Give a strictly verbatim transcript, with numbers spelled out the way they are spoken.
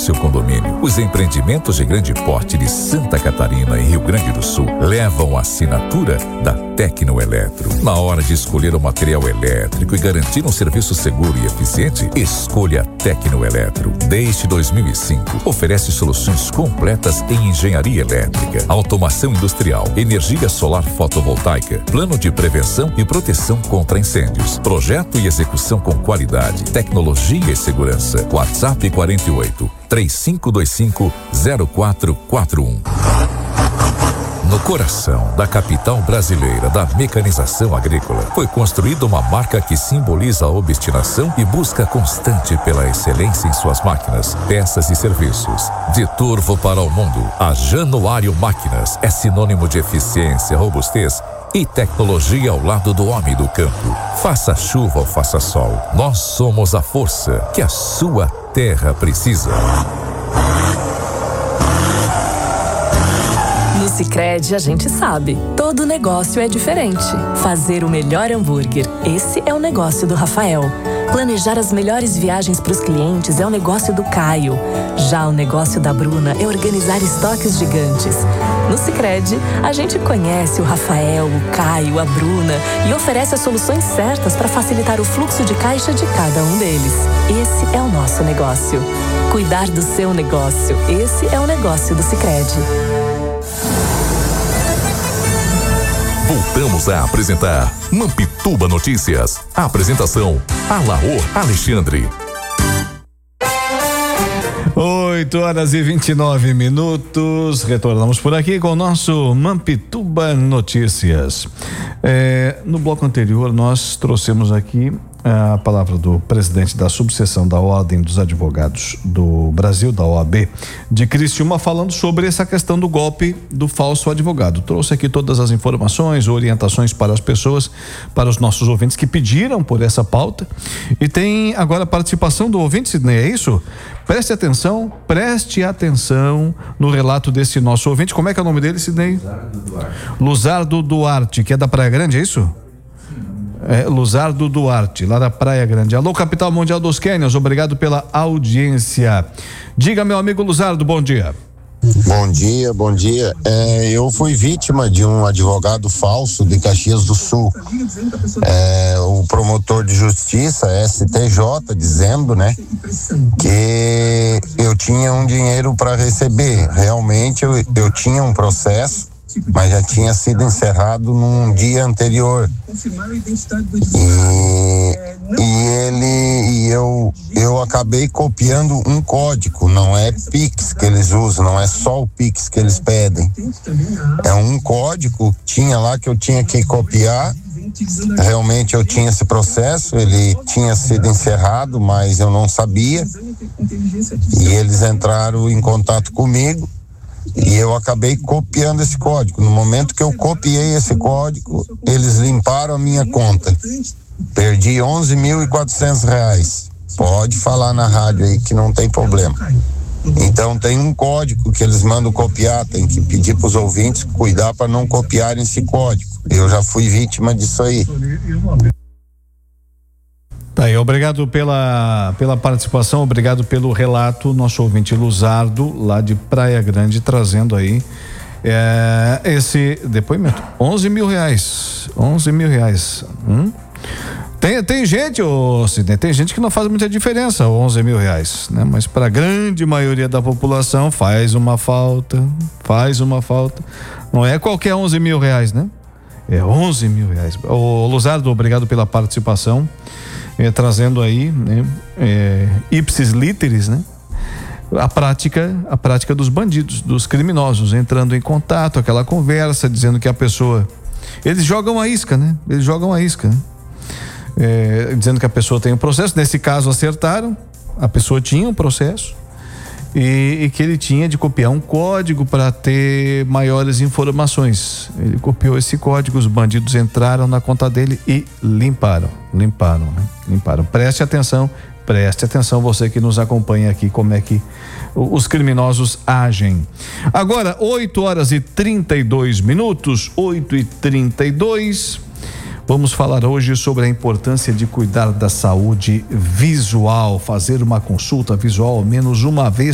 seu condomínio. Os empreendimentos de grande porte de Santa Catarina e Rio Grande do Sul levam a assinatura da Tecnoeletro. Na hora de escolher o material elétrico e garantir um serviço seguro e eficiente, escolha a Tecnoeletro. Desde dois mil e cinco, oferece soluções completas em engenharia elétrica, automação industrial, energia solar fotovoltaica, plano de prevenção e proteção contra incêndios, projeto e execução com qualidade, tecnologia e segurança. WhatsApp quarenta e oito, três cinco dois cinco, zero quatro quatro um. No coração da capital brasileira da mecanização agrícola, foi construída uma marca que simboliza a obstinação e busca constante pela excelência em suas máquinas, peças e serviços. De Turvo para o mundo, a Januário Máquinas é sinônimo de eficiência, robustez e tecnologia ao lado do homem do campo. Faça chuva ou faça sol, nós somos a força que a sua terra precisa. No Sicredi a gente sabe, todo negócio é diferente. Fazer o melhor hambúrguer, esse é o negócio do Rafael. Planejar as melhores viagens para os clientes é o negócio do Caio. Já o negócio da Bruna é organizar estoques gigantes. No Sicredi, a gente conhece o Rafael, o Caio, a Bruna e oferece as soluções certas para facilitar o fluxo de caixa de cada um deles. Esse é o nosso negócio. Cuidar do seu negócio, esse é o negócio do Sicredi. Voltamos a apresentar Mampituba Notícias. A apresentação, Alaor Alexandre. oito horas e vinte e nove minutos. Retornamos por aqui com o nosso Mampituba Notícias. É, no bloco anterior, nós trouxemos aqui a palavra do presidente da subseção da Ordem dos Advogados do Brasil, da O A B, de Criciúma, falando sobre essa questão do golpe do falso advogado. Trouxe aqui todas as informações, orientações para as pessoas, para os nossos ouvintes que pediram por essa pauta. E tem agora a participação do ouvinte, Sidney, é isso? Preste atenção, preste atenção no relato desse nosso ouvinte. Como é que é o nome dele, Sidney? Luzardo Duarte. Luzardo Duarte, que é da Praia Grande, é isso? É, Luzardo Duarte, lá da Praia Grande. Alô, capital mundial dos Quênios, obrigado pela audiência. Diga, meu amigo Luzardo, bom dia. Bom dia, bom dia. É, eu fui vítima de um advogado falso de Caxias do Sul. É, o promotor de justiça, S T J, dizendo, né, que eu tinha um dinheiro para receber. Realmente eu, eu tinha um processo, mas já tinha sido encerrado num dia anterior. E, e ele e eu eu acabei copiando um código, não é Pix que eles usam, não é só o Pix que eles pedem. É um código que tinha lá que eu tinha que copiar. Realmente eu tinha esse processo, ele tinha sido encerrado, mas eu não sabia. E eles entraram em contato comigo. E eu acabei copiando esse código. No momento que eu copiei esse código, eles limparam a minha conta. Perdi onze mil e quatrocentos reais. Pode falar na rádio aí que não tem problema. Então tem um código que eles mandam copiar, tem que pedir para os ouvintes cuidar para não copiarem esse código. Eu já fui vítima disso aí. Tá aí, obrigado pela, pela participação, obrigado pelo relato, nosso ouvinte Luzardo, lá de Praia Grande, trazendo aí é, esse depoimento. onze mil reais, onze mil reais. Hum? Tem, tem gente, ô Sidney, tem gente que não faz muita diferença, onze mil reais, né? Mas para a grande maioria da população faz uma falta, faz uma falta. Não é qualquer onze mil reais, né? É onze mil reais. Ô Luzardo, obrigado pela participação. É, trazendo aí, né, é, ipsis literis, né, a prática, a prática dos bandidos, dos criminosos, entrando em contato, aquela conversa, dizendo que a pessoa, eles jogam a isca, né, eles jogam a isca, né? É, dizendo que a pessoa tem um processo, nesse caso acertaram, a pessoa tinha um processo e, e que ele tinha de copiar um código para ter maiores informações. Ele copiou esse código, os bandidos entraram na conta dele e limparam, limparam, né? Limparam. Preste atenção, preste atenção você que nos acompanha aqui, como é que os criminosos agem. Agora, oito horas e trinta e dois minutos, oito e trinta e dois. Vamos falar hoje sobre a importância de cuidar da saúde visual, fazer uma consulta visual ao menos uma vez